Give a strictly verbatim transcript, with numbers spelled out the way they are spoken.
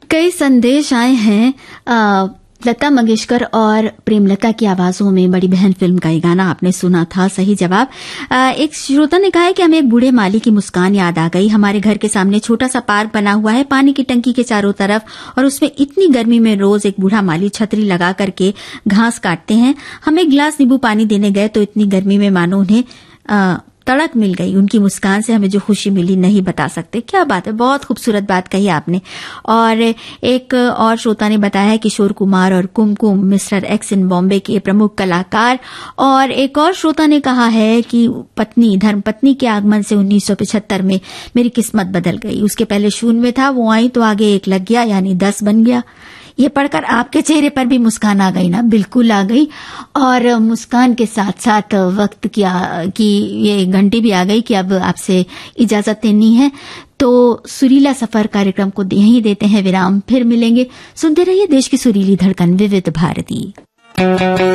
कई संदेश आए हैं आ, लता मंगेशकर और प्रेमलता की आवाजों में बड़ी बहन फिल्म का ये गाना आपने सुना था। सही जवाब। आ, एक श्रोता ने कहा है कि हमें एक बूढ़े माली की मुस्कान याद आ गई। हमारे घर के सामने छोटा सा पार्क बना हुआ है, पानी की टंकी के चारों तरफ, और उसमें इतनी गर्मी में रोज एक बूढ़ा माली छतरी लगा करके घास काटते हैं। हम एक गिलास नींबू पानी देने गए तो इतनी गर्मी में मानो उन्हें आ, तड़क मिल गई। उनकी मुस्कान से हमें जो खुशी मिली नहीं बता सकते। क्या बात है, बहुत खूबसूरत बात कही आपने। और एक और श्रोता ने बताया है किशोर कुमार और कुमकुम मिस्टर एक्स इन बॉम्बे के प्रमुख कलाकार। और एक और श्रोता ने कहा है कि पत्नी धर्मपत्नी के आगमन से उन्नीस सौ पचहत्तर में मेरी किस्मत बदल गई। उसके पहले शून्य था, वो आई तो आगे एक लग गया, यानी दस बन गया। ये पढ़कर आपके चेहरे पर भी मुस्कान आ गई ना? बिल्कुल आ गई। और मुस्कान के साथ साथ वक्त की, की ये घंटी भी आ गई कि अब आपसे इजाजत लेनी है। तो सुरीला सफर कार्यक्रम को यहीं देते हैं विराम, फिर मिलेंगे। सुनते रहिए देश की सुरीली धड़कन विविध भारती।